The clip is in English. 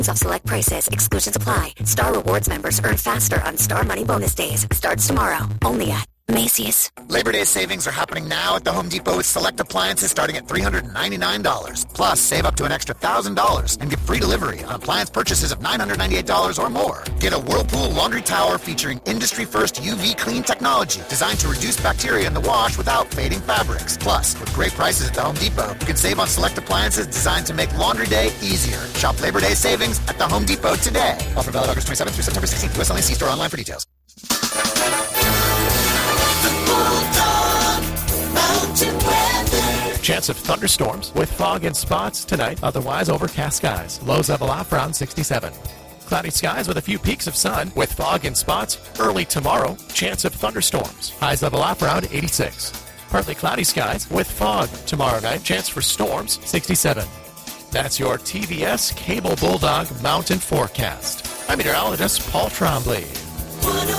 of select prices. Exclusions apply. Star Rewards members earn faster on Star Money Bonus Days. Starts tomorrow. Only at Macy's. Labor Day savings are happening now at the Home Depot with select appliances starting at $399. Plus, save up to an extra $1,000 and get free delivery on appliance purchases of $998 or more. Get a Whirlpool laundry tower featuring industry-first UV clean technology designed to reduce bacteria in the wash without fading fabrics. Plus, with great prices at the Home Depot, you can save on select appliances designed to make laundry day easier. Shop Labor Day savings at the Home Depot today. Offer valid August 27th through September 16th. U.S. only. See store online for details. Chance of thunderstorms with fog and spots tonight, otherwise overcast skies. Lows level off around 67. Cloudy skies with a few peaks of sun with fog and spots early tomorrow. Chance of thunderstorms. Highs level off around 86. Partly cloudy skies with fog tomorrow night. Chance for storms 67. That's your TVS Cable Bulldog Mountain Forecast. I'm meteorologist Paul Trombley.